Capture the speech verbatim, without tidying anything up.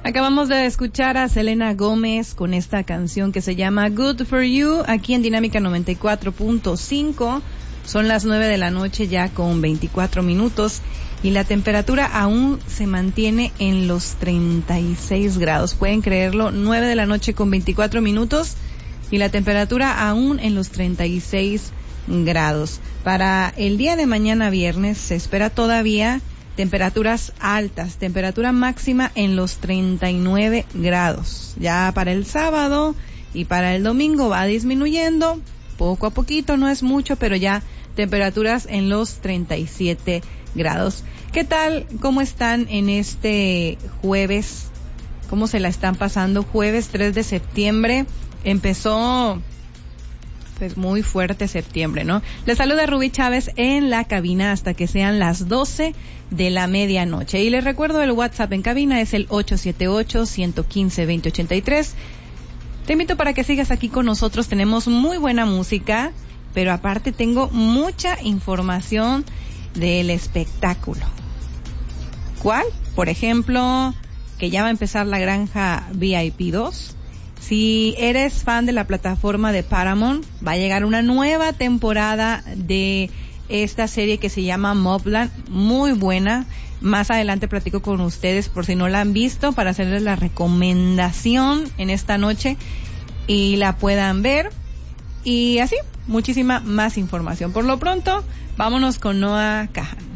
Acabamos de escuchar a Selena Gómez con esta canción que se llama Good For You, aquí en Dinámica noventa y cuatro punto cinco. Son las nueve de la noche ya con veinticuatro minutos y la temperatura aún se mantiene en los treinta y seis grados. ¿Pueden creerlo? nueve de la noche con veinticuatro minutos y la temperatura aún en los treinta y seis grados. Para el día de mañana viernes se espera todavía temperaturas altas, temperatura máxima en los treinta y nueve grados. Ya para el sábado y para el domingo va disminuyendo poco a poquito, no es mucho, pero ya temperaturas en los treinta y siete grados. ¿Qué tal? ¿Cómo están en este jueves? ¿Cómo se la están pasando? Jueves tres de septiembre. Empezó pues muy fuerte septiembre, ¿no? Les saluda Rubí Chávez en la cabina hasta que sean las doce de la medianoche. Y les recuerdo el WhatsApp en cabina es el ocho siete ocho, uno uno cinco, dos cero ocho tres. Te invito para que sigas aquí con nosotros. Tenemos muy buena música, pero aparte tengo mucha información del espectáculo. ¿Cuál? Por ejemplo, que ya va a empezar la Granja V I P dos. Si eres fan de la plataforma de Paramount, va a llegar una nueva temporada de esta serie que se llama Mobland, muy buena. Más adelante platico con ustedes por si no la han visto para hacerles la recomendación en esta noche y la puedan ver. Y así, muchísima más información. Por lo pronto, vámonos con Noah Kahan.